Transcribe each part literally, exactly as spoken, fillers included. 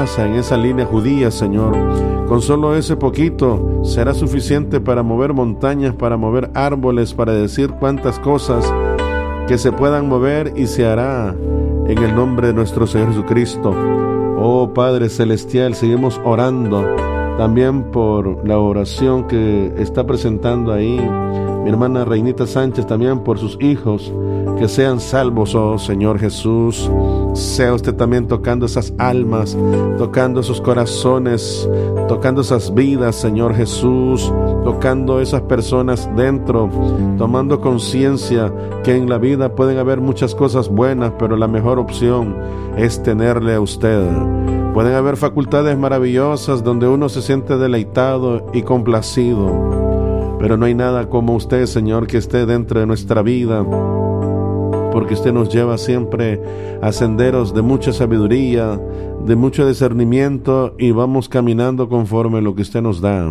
casa, en esa línea judía, Señor. Con solo ese poquito será suficiente para mover montañas, para mover árboles, para decir cuantas cosas que se puedan mover, y se hará en el nombre de nuestro Señor Jesucristo. Oh Padre Celestial, seguimos orando también por la oración que está presentando ahí mi hermana Reinita Sánchez, también por sus hijos, que sean salvos, oh Señor Jesús. Sea usted también tocando esas almas, tocando esos corazones, tocando esas vidas, Señor Jesús, tocando esas personas dentro, tomando conciencia que en la vida pueden haber muchas cosas buenas, pero la mejor opción es tenerle a usted. Pueden haber facultades maravillosas donde uno se siente deleitado y complacido, pero no hay nada como usted, Señor, que esté dentro de nuestra vida, porque usted nos lleva siempre a senderos de mucha sabiduría, de mucho discernimiento, y vamos caminando conforme a lo que usted nos da.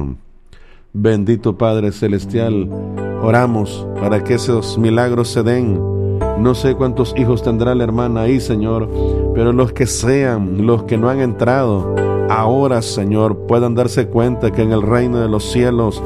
Bendito Padre Celestial, oramos para que esos milagros se den. No sé cuántos hijos tendrá la hermana ahí, Señor, pero los que sean, los que no han entrado, ahora, Señor, puedan darse cuenta que en el reino de los cielos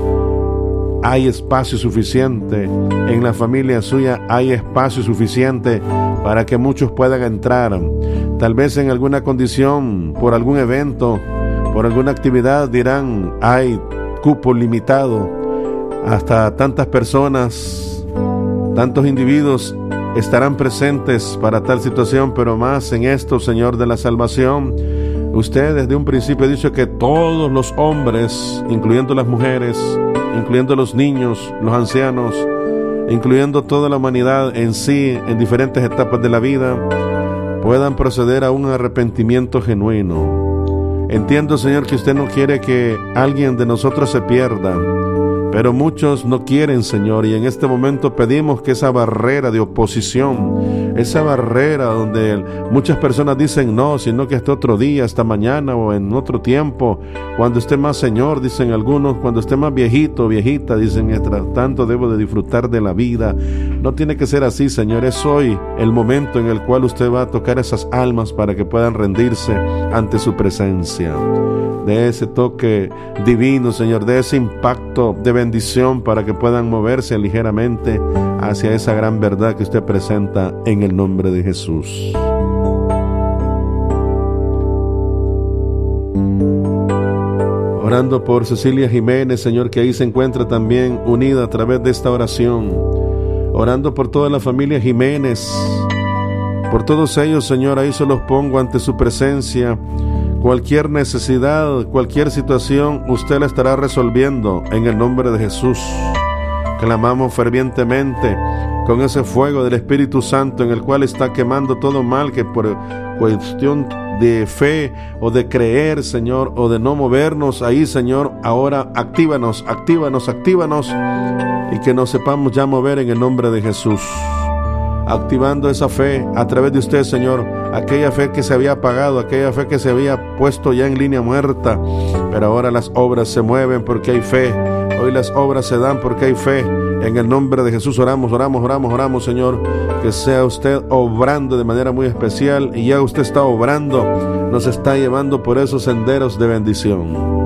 hay espacio suficiente, en la familia suya hay espacio suficiente para que muchos puedan entrar. Tal vez en alguna condición, por algún evento, por alguna actividad, dirán, hay cupo limitado, hasta tantas personas, tantos individuos estarán presentes para tal situación, pero más en esto, Señor, de la salvación. Usted desde un principio ha dicho que todos los hombres, incluyendo las mujeres, incluyendo los niños, los ancianos, incluyendo toda la humanidad en sí, en diferentes etapas de la vida, puedan proceder a un arrepentimiento genuino. Entiendo, Señor, que usted no quiere que alguien de nosotros se pierda, pero muchos no quieren, Señor, y en este momento pedimos que esa barrera de oposición, esa barrera donde muchas personas dicen no, sino que hasta otro día, hasta mañana o en otro tiempo, cuando esté más Señor, dicen algunos, cuando esté más viejito, viejita, dicen, mientras tanto debo de disfrutar de la vida. No tiene que ser así, Señor, es hoy el momento en el cual usted va a tocar esas almas para que puedan rendirse ante su presencia. De ese toque divino, Señor, de ese impacto de bendición para que puedan moverse ligeramente hacia esa gran verdad que usted presenta en el nombre de Jesús. Orando por Cecilia Jiménez, Señor, que ahí se encuentra también unida a través de esta oración. Orando por toda la familia Jiménez, por todos ellos, Señor, ahí se los pongo ante su presencia. Cualquier necesidad, cualquier situación, usted la estará resolviendo en el nombre de Jesús. Clamamos fervientemente con ese fuego del Espíritu Santo en el cual está quemando todo mal que por cuestión de fe o de creer, Señor, o de no movernos ahí, Señor, ahora actívanos, actívanos, actívanos, y que nos sepamos ya mover en el nombre de Jesús. Activando esa fe a través de usted, Señor, aquella fe que se había apagado, aquella fe que se había puesto ya en línea muerta, pero ahora las obras se mueven porque hay fe. Hoy las obras se dan porque hay fe. En el nombre de Jesús oramos, oramos, oramos, oramos, Señor, que sea usted obrando de manera muy especial, y ya usted está obrando, nos está llevando por esos senderos de bendición.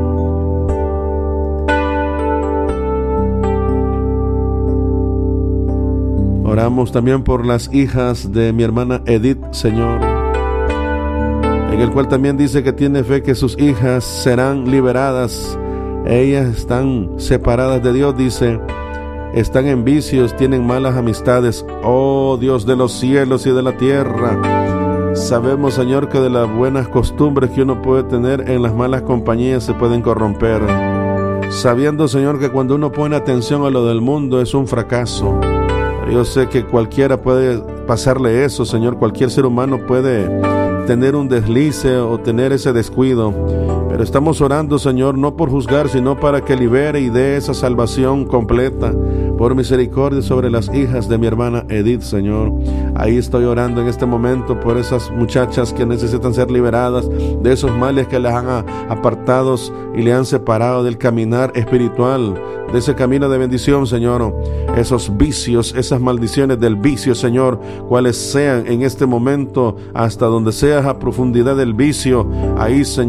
Oramos también por las hijas de mi hermana Edith, Señor, en el cual también dice que tiene fe que sus hijas serán liberadas. Ellas están separadas de Dios, dice, están en vicios, tienen malas amistades. Oh Dios de los cielos y de la tierra, sabemos, Señor, que de las buenas costumbres que uno puede tener en las malas compañías se pueden corromper. Sabiendo, Señor, que cuando uno pone atención a lo del mundo es un fracaso. Yo sé que cualquiera puede pasarle eso, Señor, cualquier ser humano puede tener un deslice o tener ese descuido, pero estamos orando, Señor, no por juzgar, sino para que libere y dé esa salvación completa, por misericordia sobre las hijas de mi hermana Edith, Señor. Ahí estoy orando en este momento por esas muchachas que necesitan ser liberadas de esos males que les han apartado y le han separado del caminar espiritual, de ese camino de bendición, Señor. Esos vicios, esas maldiciones del vicio, Señor, cuales sean en este momento, hasta donde sea a profundidad del vicio, ahí, Señor,